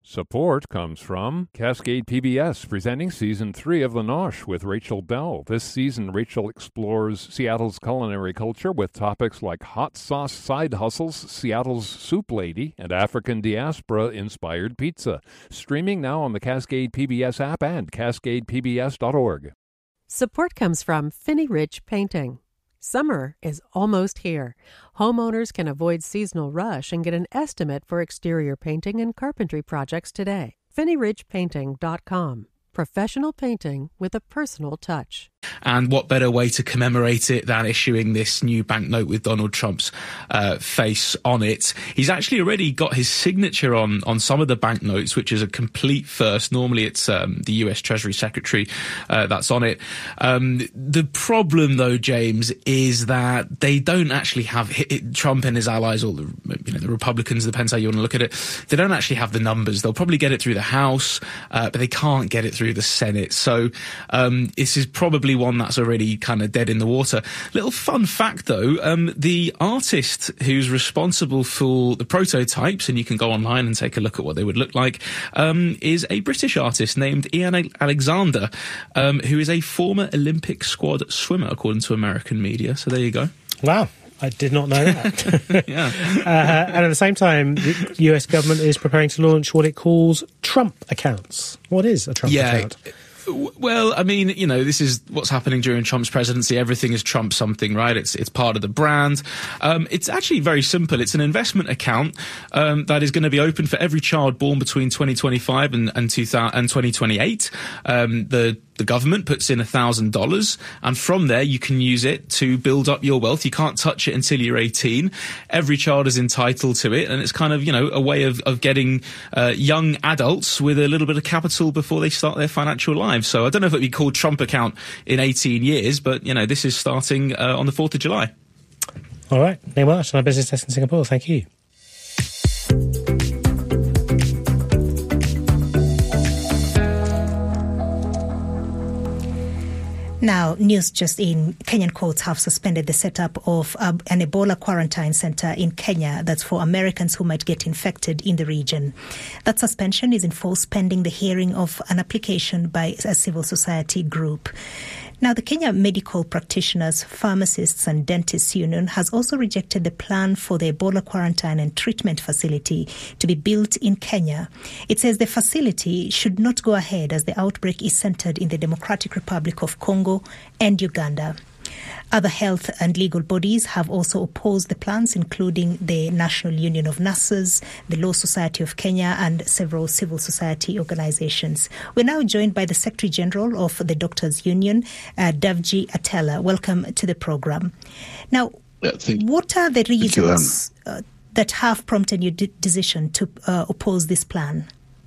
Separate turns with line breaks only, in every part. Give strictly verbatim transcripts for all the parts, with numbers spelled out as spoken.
Support comes from Cascade P B S, presenting Season three of La Noche with Rachel Bell. This season, Rachel explores Seattle's culinary culture with topics like hot sauce side hustles, Seattle's soup lady, and African diaspora-inspired pizza. Streaming now on the Cascade P B S app and cascade p b s dot org.
Support comes from Finney Ridge Painting. Summer is almost here. Homeowners can avoid seasonal rush and get an estimate for exterior painting and carpentry projects today. finney ridge painting dot com. Professional painting with a personal touch.
And what better way to commemorate it than issuing this new banknote with Donald Trump's uh, face on it? He's actually already got his signature on on some of the banknotes, which is a complete first. Normally it's um, the U S Treasury Secretary uh, that's on it. Um, the problem, though, James, is that they don't actually have it, Trump and his allies, or the, you know, the Republicans, depends how you want to look at it. They don't actually have the numbers. They'll probably get it through the House, uh, but they can't get it through the Senate. So um, this is probably one that's already kind of dead in the water. Little fun fact, though, um, the artist who's responsible for the prototypes, and you can go online and take a look at what they would look like, um, is a British artist named Ian Alexander, um, who is a former Olympic squad swimmer, according to American media. So there you go.
Wow. I did not know that.
yeah.
Uh, and at the same time, the U S government is preparing to launch what it calls Trump accounts. What is a Trump
yeah.
account?
Well, I mean, you know, this is what's happening during Trump's presidency. Everything is Trump something, right? It's it's part of the brand. Um, it's actually very simple. It's an investment account um, that is going to be open for every child born between twenty twenty-five and and, two thousand, and twenty twenty-eight. Um, the The government puts in one thousand dollars, and from there you can use it to build up your wealth. You can't touch it until you're eighteen. Every child is entitled to it, and it's kind of, you know, a way of, of getting uh, young adults with a little bit of capital before they start their financial lives. So I don't know if it would be called Trump account in eighteen years, but, you know, this is starting uh, on the fourth of July.
All right. Neil Marsh on our business desk in Singapore. Thank you.
Now, news just in, Kenyan courts have suspended the setup of uh, an Ebola quarantine center in Kenya that's for Americans who might get infected in the region. That suspension is in force pending the hearing of an application by a civil society group. Now, the Kenya Medical Practitioners, Pharmacists and Dentists Union has also rejected the plan for the Ebola quarantine and treatment facility to be built in Kenya. It says the facility should not go ahead as the outbreak is centered in the Democratic Republic of Congo and Uganda. Other health and legal bodies have also opposed the plans, including the National Union of Nurses, the Law Society of Kenya, and several civil society organizations. We're now joined by the Secretary General of the Doctors Union, uh, Davji Atela. Welcome to the program. Now,
yeah, thank,
what are the reasons
you, um,
uh, that have prompted your de- decision to uh, oppose this plan?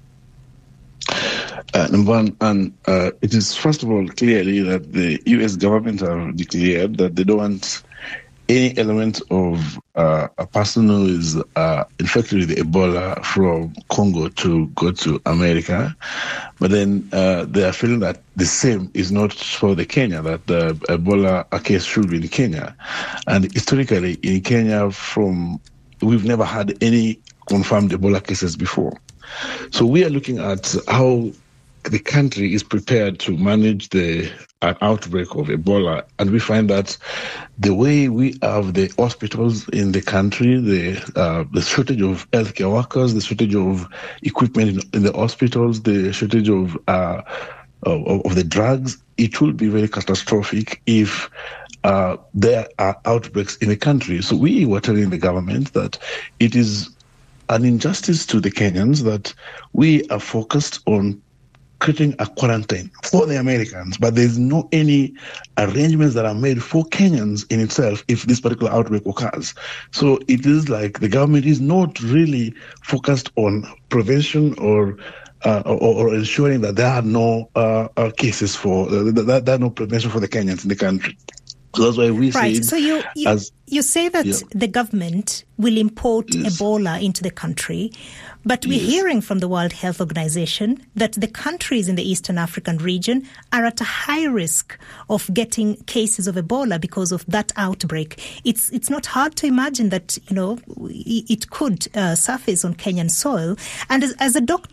Uh, number one, and uh, it is first of all clearly that the U S government have declared that they don't want any element of uh, a person who is uh, infected with Ebola from Congo to go to America. But then uh, they are feeling that the same is not for the Kenya, that the Ebola case should be in Kenya. And historically in Kenya, from we've never had any confirmed Ebola cases before. So we are looking at how the country is prepared to manage the uh, outbreak of Ebola, and we find that the way we have the hospitals in the country, the uh, the shortage of healthcare workers, the shortage of equipment in, in the hospitals, the shortage of, uh, of of the drugs, it will be very catastrophic if uh, there are outbreaks in the country. So we were telling the government that it is an injustice to the Kenyans that we are focused on creating a quarantine for the Americans, but there's no any arrangements that are made for Kenyans in itself if this particular outbreak occurs. So it is like the government is not really focused on prevention or uh, or, or ensuring that there are no uh, uh, cases for uh, that there are no prevention for the Kenyans in the country. So that's why we
right.
say.
So you you,
as,
you say that
yeah.
the government will import yes. Ebola into the country, but we're
yes.
hearing from the World Health Organization that the countries in the Eastern African region are at a high risk of getting cases of Ebola because of that outbreak. It's it's not hard to imagine that, you know, it could uh, surface on Kenyan soil. And as, as a doctor,